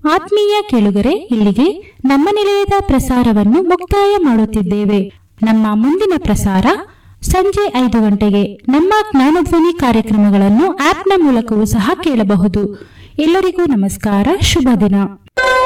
ಆತ್ಮೀಯ ಕೇಳುಗರೆ, ಇಲ್ಲಿಗೆ ನಮ್ಮ ನಿಲಯದ ಪ್ರಸಾರವನ್ನು ಮುಕ್ತಾಯ ಮಾಡುತ್ತಿದ್ದೇವೆ. ನಮ್ಮ ಮುಂದಿನ ಪ್ರಸಾರ ಸಂಜೆ 5 ಗಂಟೆಗೆ. ನಮ್ಮ ಜ್ಞಾನಧ್ವನಿ ಕಾರ್ಯಕ್ರಮಗಳನ್ನು ಆಪ್ನ ಮೂಲಕವೂ ಸಹ ಕೇಳಬಹುದು. ಎಲ್ಲರಿಗೂ ನಮಸ್ಕಾರ, ಶುಭ ದಿನ.